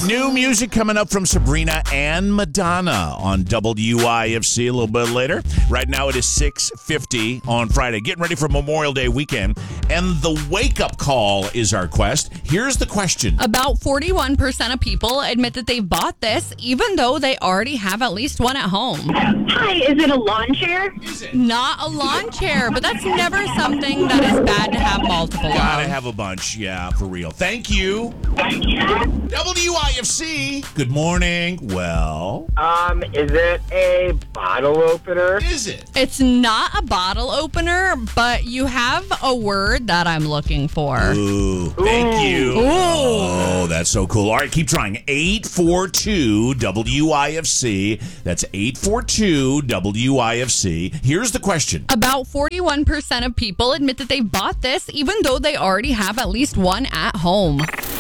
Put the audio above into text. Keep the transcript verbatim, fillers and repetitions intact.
New music coming up from Sabrina and Madonna on W I F C a little bit later. Right now it is six fifty on Friday. Getting ready for Memorial Day weekend. And the wake-up call is our quest. Here's the question. About forty-one percent of people admit that they've bought this, even though they already have at least one at home. Hi, is it a lawn chair? Is it? Not a lawn chair, but that's never something that is bad to have multiple Gotta of. have a bunch. Yeah, for real. Thank you. W I F C. Good morning. Well, Um, is it a bottle opener? is it? It's not a bottle opener, but you have a word that I'm looking for. Ooh, thank you. Oh, that's so cool. All right, keep trying. eight four two W I F C. That's eight four two W I F C. Here's the question. About forty-one percent of people admit that they bought this, even though they already have at least one at home.